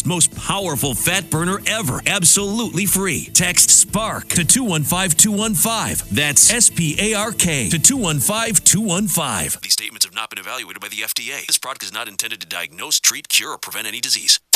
most powerful fat burner ever, absolutely free. Text SPARK to 215215. That's SPARK to 215215. These statements have not been evaluated by the FDA. This product is not intended to diagnose, treat, cure, or prevent any disease.